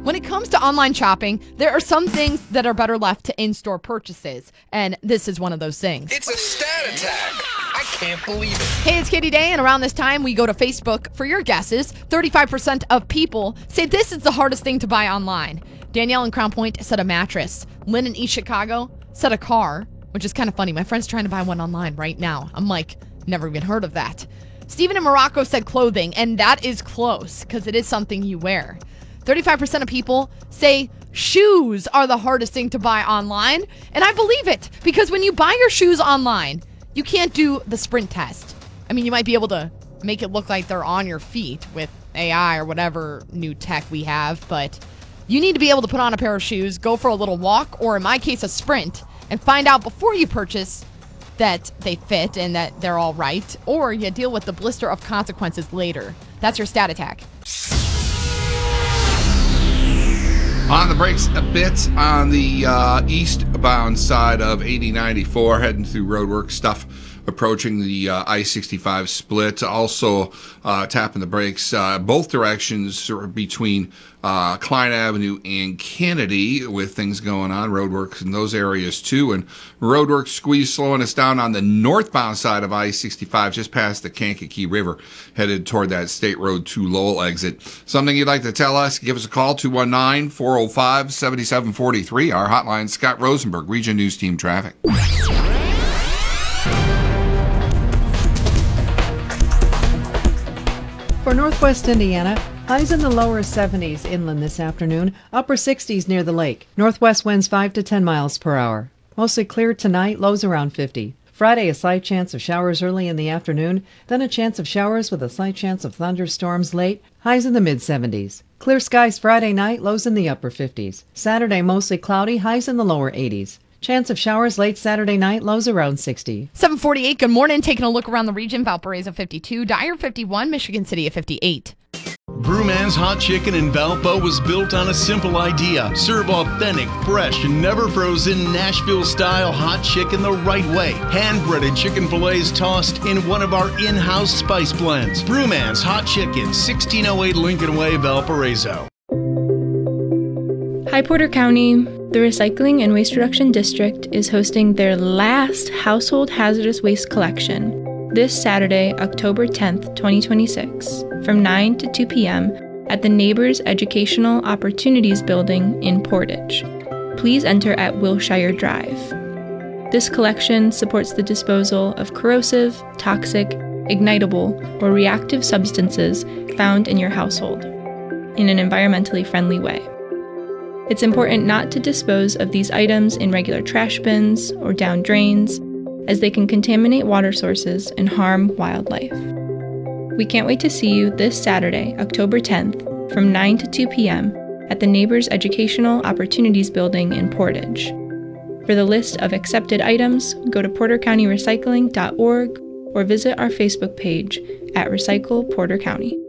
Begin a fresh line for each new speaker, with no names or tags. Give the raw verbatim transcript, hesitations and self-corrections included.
When it comes to online shopping, there are some things that are better left to in-store purchases, and this is one of those things.
It's a stat attack. I can't believe it.
Hey, it's Katie Day, and around this time, we go to Facebook for your guesses. thirty-five percent of people say this is the hardest thing to buy online. Danielle in Crown Point said a mattress. Lynn in East Chicago said a car, which is kind of funny. My friend's trying to buy one online right now. I'm like, never even heard of that. Stephen in Morocco said clothing, and that is close because it is something you wear. thirty-five percent of people say shoes are the hardest thing to buy online, and I believe it because when you buy your shoes online, you can't do the sprint test. I mean, you might be able to make it look like they're on your feet with A I or whatever new tech we have, but you need to be able to put on a pair of shoes, go for a little walk, or in my case, a sprint, and find out before you purchase that they fit and that they're all right, or you deal with the blister of consequences later. That's your stat attack.
On the brakes a bit on the uh, eastbound side of eighty ninety-four, heading through roadwork stuff, approaching the uh, I sixty-five split. Also uh, tapping the brakes uh, both directions between uh, Klein Avenue and Kennedy with things going on, roadworks in those areas too. And roadwork squeeze slowing us down on the northbound side of I sixty-five, just past the Kankakee River, headed toward that State Road two Lowell exit. Something you'd like to tell us, give us a call, two one nine, four oh five, seven seven four three. Our hotline, Scott Rosenberg, Region News Team Traffic.
For Northwest Indiana, highs in the lower seventies inland this afternoon, upper sixties near the lake. Northwest winds five to ten miles per hour. Mostly clear tonight, lows around fifty. Friday, a slight chance of showers early in the afternoon, then a chance of showers with a slight chance of thunderstorms late, highs in the mid-seventies. Clear skies Friday night, lows in the upper fifties. Saturday, mostly cloudy, highs in the lower eighties. Chance of showers late Saturday night, lows around sixty.
seven forty-eight, good morning. Taking a look around the region, Valparaiso fifty-two, Dyer fifty-one, Michigan City at fifty-eight.
Brewman's Hot Chicken in Valpo was built on a simple idea. Serve authentic, fresh, and never frozen Nashville-style hot chicken the right way. Hand-breaded chicken fillets tossed in one of our in-house spice blends. Brewman's Hot Chicken, sixteen oh eight Lincoln Way, Valparaiso.
Hi, Porter County. The Recycling and Waste Reduction District is hosting their last household hazardous waste collection this Saturday, October tenth, twenty twenty-six, from nine to two p.m. at the Neighbors Educational Opportunities Building in Portage. Please enter at Wilshire Drive. This collection supports the disposal of corrosive, toxic, ignitable, or reactive substances found in your household in an environmentally friendly way. It's important not to dispose of these items in regular trash bins or down drains, as they can contaminate water sources and harm wildlife. We can't wait to see you this Saturday, October tenth, from nine to two p.m. at the Neighbors Educational Opportunities Building in Portage. For the list of accepted items, go to porter county recycling dot org or visit our Facebook page at Recycle Porter County.